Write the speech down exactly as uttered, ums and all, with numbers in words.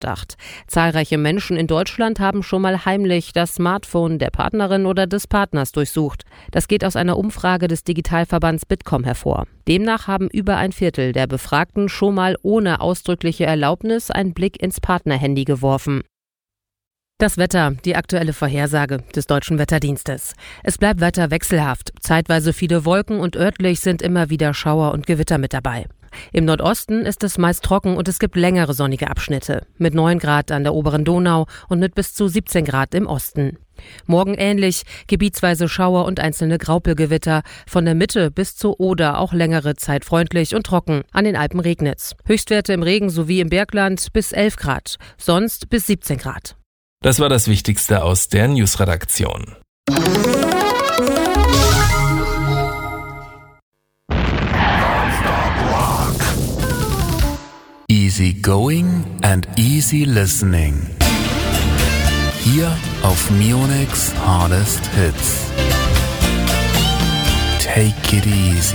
Hauptverdacht. Zahlreiche Menschen in Deutschland haben schon mal heimlich das Smartphone der Partnerin oder des Partners durchsucht. Das geht aus einer Umfrage des Digitalverbands Bitkom hervor. Demnach haben über ein Viertel der Befragten schon mal ohne ausdrückliche Erlaubnis einen Blick ins Partnerhandy geworfen. Das Wetter, die aktuelle Vorhersage des Deutschen Wetterdienstes. Es bleibt weiter wechselhaft. Zeitweise viele Wolken und örtlich sind immer wieder Schauer und Gewitter mit dabei. Im Nordosten ist es meist trocken und es gibt längere sonnige Abschnitte. Mit neun Grad an der oberen Donau und mit bis zu siebzehn Grad im Osten. Morgen ähnlich, gebietsweise Schauer und einzelne Graupelgewitter. Von der Mitte bis zur Oder auch längere Zeit freundlich und trocken. An den Alpen regnet's. Höchstwerte im Regen sowie im Bergland bis elf Grad. Sonst bis siebzehn Grad. Das war das Wichtigste aus der Newsredaktion. Easy going and easy listening. Hier auf Munich Hardest Hits. Take it easy.